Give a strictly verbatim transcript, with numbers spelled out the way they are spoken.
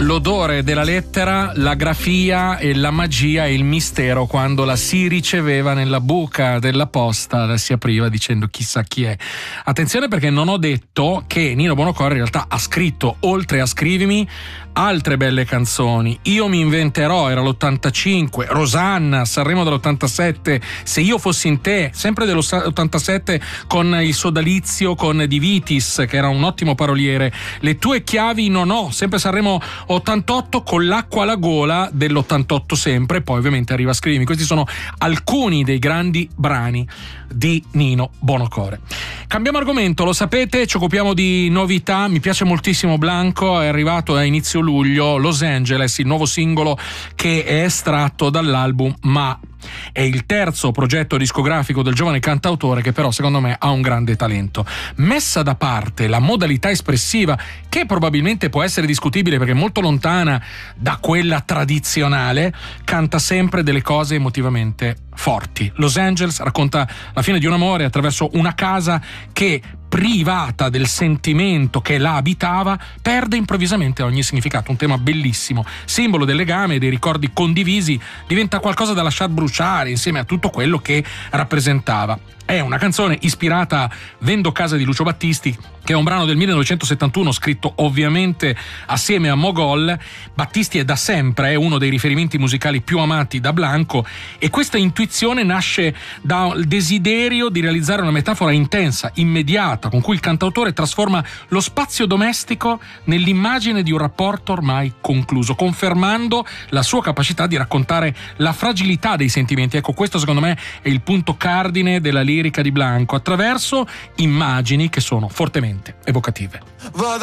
L'odore della lettera, la grafia e la magia e il mistero quando la si riceveva nella buca della posta, la si apriva dicendo chissà chi è. Attenzione, perché non ho detto che Nino Buonocore in realtà ha scritto, oltre a Scrivimi, altre belle canzoni. Io mi inventerò, era l'ottantacinque, Rosanna, Sanremo dell'ottantasette, Se io fossi in te, sempre dell'ottantasette, con il sodalizio con Di Vitis, che era un ottimo paroliere. Le tue chiavi non ho, sempre Sanremo ottantotto, con L'acqua alla gola dell'ottantotto sempre, poi ovviamente arriva Scrivimi. Questi sono alcuni dei grandi brani di Nino Buonocore. Cambiamo argomento, lo sapete, ci occupiamo di novità. Mi piace moltissimo Blanco, è arrivato a inizio luglio Los Angeles, il nuovo singolo che è estratto dall'album Ma. È il terzo progetto discografico del giovane cantautore, che però secondo me ha un grande talento. Messa da parte la modalità espressiva, che probabilmente può essere discutibile perché è molto lontana da quella tradizionale, canta sempre delle cose emotivamente forti. Los Angeles racconta la fine di un amore attraverso una casa che, privata del sentimento che la abitava, perde improvvisamente ogni significato. Un tema bellissimo, simbolo del legame e dei ricordi condivisi, diventa qualcosa da lasciar bruciare insieme a tutto quello che rappresentava. È una canzone ispirata a Vendo casa di Lucio Battisti, che è un brano del millenovecentosettantuno scritto ovviamente assieme a Mogol. Battisti è da sempre è uno dei riferimenti musicali più amati da Blanco, e questa intuizione nasce dal desiderio di realizzare una metafora intensa, immediata, con cui il cantautore trasforma lo spazio domestico nell'immagine di un rapporto ormai concluso, confermando la sua capacità di raccontare la fragilità dei sentimenti. Ecco, questo secondo me è il punto cardine della lirica di Blanco, attraverso immagini che sono fortemente evocative.